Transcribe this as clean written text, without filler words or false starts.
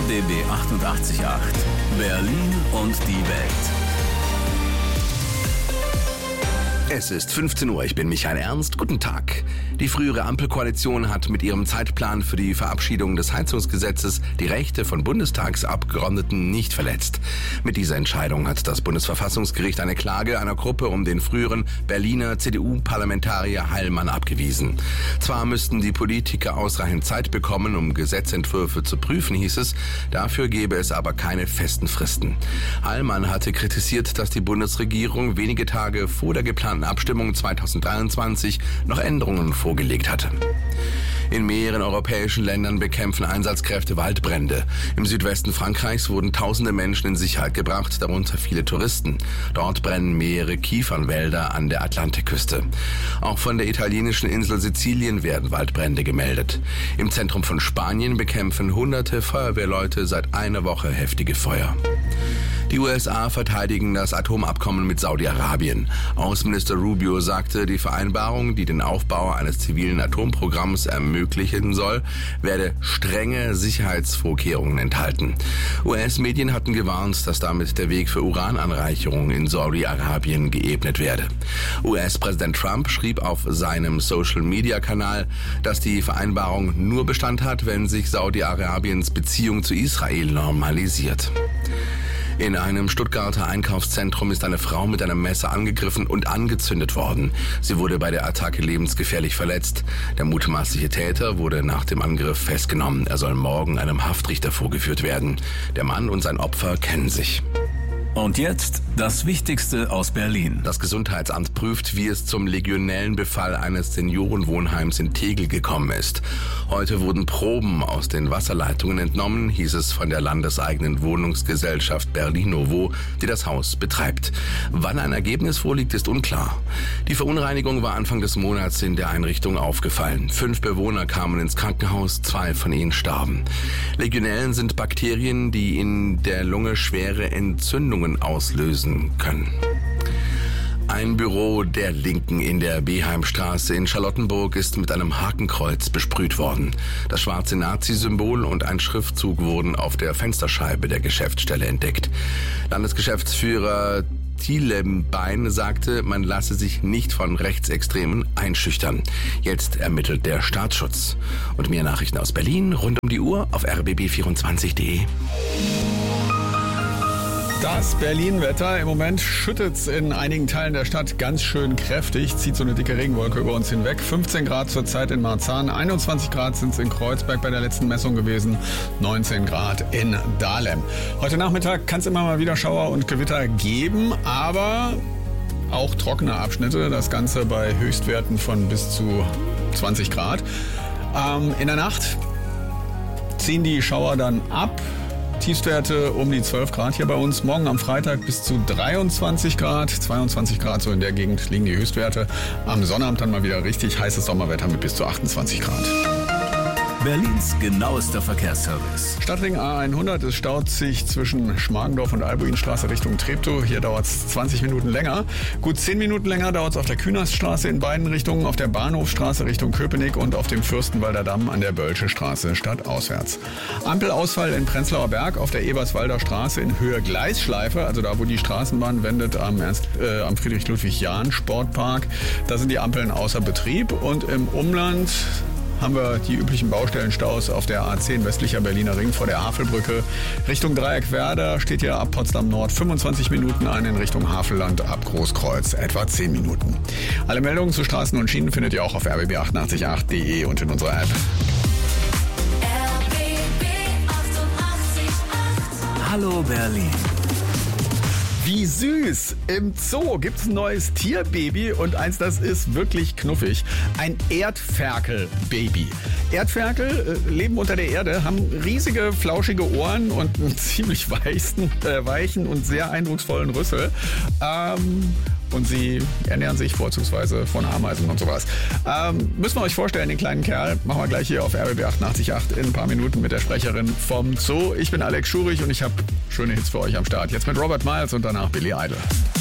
RBB 88.8 Berlin und die Welt. Es ist 15 Uhr, ich bin Michael Ernst. Guten Tag. Die frühere Ampelkoalition hat mit ihrem Zeitplan für die Verabschiedung des Heizungsgesetzes die Rechte von Bundestagsabgeordneten nicht verletzt. Mit dieser Entscheidung hat das Bundesverfassungsgericht eine Klage einer Gruppe um den früheren Berliner CDU-Parlamentarier Heilmann abgewiesen. Zwar müssten die Politiker ausreichend Zeit bekommen, um Gesetzentwürfe zu prüfen, hieß es, dafür gäbe es aber keine festen Fristen. Heilmann hatte kritisiert, dass die Bundesregierung wenige Tage vor der geplanten Abstimmung 2023 noch Änderungen vorgelegt hatte. In mehreren europäischen Ländern bekämpfen Einsatzkräfte Waldbrände. Im Südwesten Frankreichs wurden tausende Menschen in Sicherheit gebracht, darunter viele Touristen. Dort brennen mehrere Kiefernwälder an der Atlantikküste. Auch von der italienischen Insel Sizilien werden Waldbrände gemeldet. Im Zentrum von Spanien bekämpfen hunderte Feuerwehrleute seit einer Woche heftige Feuer. Die USA verteidigen das Atomabkommen mit Saudi-Arabien. Außenminister Rubio sagte, die Vereinbarung, die den Aufbau eines zivilen Atomprogramms ermöglichen soll, werde strenge Sicherheitsvorkehrungen enthalten. US-Medien hatten gewarnt, dass damit der Weg für Urananreicherung in Saudi-Arabien geebnet werde. US-Präsident Trump schrieb auf seinem Social-Media-Kanal, dass die Vereinbarung nur Bestand hat, wenn sich Saudi-Arabiens Beziehung zu Israel normalisiert. In einem Stuttgarter Einkaufszentrum ist eine Frau mit einem Messer angegriffen und angezündet worden. Sie wurde bei der Attacke lebensgefährlich verletzt. Der mutmaßliche Täter wurde nach dem Angriff festgenommen. Er soll morgen einem Haftrichter vorgeführt werden. Der Mann und sein Opfer kennen sich. Und jetzt das Wichtigste aus Berlin. Das Gesundheitsamt prüft, wie es zum Legionellenbefall eines Seniorenwohnheims in Tegel gekommen ist. Heute wurden Proben aus den Wasserleitungen entnommen, hieß es von der landeseigenen Wohnungsgesellschaft Berlinovo, die das Haus betreibt. Wann ein Ergebnis vorliegt, ist unklar. Die Verunreinigung war Anfang des Monats in der Einrichtung aufgefallen. 5 Bewohner kamen ins Krankenhaus, 2 von ihnen starben. Legionellen sind Bakterien, die in der Lunge schwere Entzündungen auslösen können. Ein Büro der Linken in der Beheimstraße in Charlottenburg ist mit einem Hakenkreuz besprüht worden. Das schwarze Nazi-Symbol und ein Schriftzug wurden auf der Fensterscheibe der Geschäftsstelle entdeckt. Landesgeschäftsführer Thielembein sagte, man lasse sich nicht von Rechtsextremen einschüchtern. Jetzt ermittelt der Staatsschutz. Und mehr Nachrichten aus Berlin rund um die Uhr auf rbb24.de. Das Berlin-Wetter. Im Moment schüttet es in einigen Teilen der Stadt ganz schön kräftig. Zieht so eine dicke Regenwolke über uns hinweg. 15 Grad zurzeit in Marzahn, 21 Grad sind es in Kreuzberg bei der letzten Messung gewesen, 19 Grad in Dahlem. Heute Nachmittag kann es immer mal wieder Schauer und Gewitter geben, aber auch trockene Abschnitte. Das Ganze bei Höchstwerten von bis zu 20 Grad. In der Nacht ziehen die Schauer dann ab. Tiefstwerte um die 12 Grad hier bei uns. Morgen am Freitag bis zu 23 Grad. 22 Grad so in der Gegend liegen die Höchstwerte. Am Sonnabend dann mal wieder richtig heißes Sommerwetter mit bis zu 28 Grad. Berlins genauester Verkehrsservice. Stadtring A100, es staut sich zwischen Schmargendorf und Albuinstraße Richtung Treptow. Hier dauert es 20 Minuten länger. Gut 10 Minuten länger dauert es auf der Künaststraße in beiden Richtungen, auf der Bahnhofstraße Richtung Köpenick und auf dem Fürstenwalder Damm an der Bölsche Straße stadtauswärts. Ampelausfall in Prenzlauer Berg auf der Eberswalder Straße in Höhe Gleisschleife, also da, wo die Straßenbahn wendet am Friedrich-Ludwig-Jahn-Sportpark. Da sind die Ampeln außer Betrieb und im Umland haben wir die üblichen Baustellenstaus auf der A10 westlicher Berliner Ring vor der Havelbrücke. Richtung Dreieckwerder steht hier ab Potsdam Nord 25 Minuten ein, in Richtung Havelland ab Großkreuz etwa 10 Minuten. Alle Meldungen zu Straßen und Schienen findet ihr auch auf rbb888.de und in unserer App. RBB 88.8 Hallo Berlin. Wie süß! Im Zoo gibt's ein neues Tierbaby und eins, das ist wirklich knuffig. Ein Erdferkel-Baby. Erdferkel leben unter der Erde, haben riesige, flauschige Ohren und einen ziemlich weichen und sehr eindrucksvollen Rüssel. Und sie ernähren sich vorzugsweise von Ameisen und sowas. Müssen wir euch vorstellen, den kleinen Kerl. Machen wir gleich hier auf RBB 88.8 in ein paar Minuten mit der Sprecherin vom Zoo. Ich bin Alex Schurich und ich habe schöne Hits für euch am Start. Jetzt mit Robert Miles und danach Billy Idol.